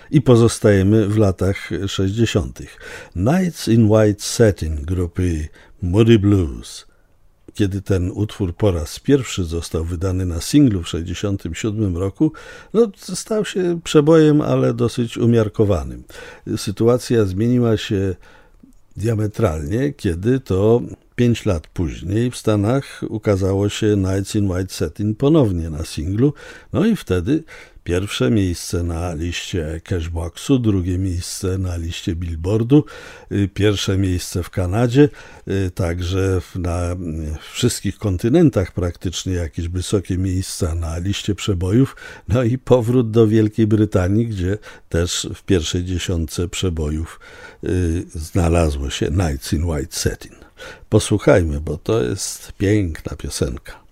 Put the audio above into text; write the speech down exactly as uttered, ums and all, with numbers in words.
I pozostajemy w latach sześćdziesiątych. Nights in White Satin grupy Moody Blues. Kiedy ten utwór po raz pierwszy został wydany na singlu w sześćdziesiątym siódmym roku, no, stał się przebojem, ale dosyć umiarkowanym. Sytuacja zmieniła się diametralnie, kiedy to pięć lat później w Stanach ukazało się Nights in White Satin ponownie na singlu, no i wtedy pierwsze miejsce na liście Cashboxu, drugie miejsce na liście Billboardu, pierwsze miejsce w Kanadzie, także na wszystkich kontynentach praktycznie jakieś wysokie miejsca na liście przebojów, no i powrót do Wielkiej Brytanii, gdzie też w pierwszej dziesiątce przebojów znalazło się Nights in White Satin. Posłuchajmy, bo to jest piękna piosenka.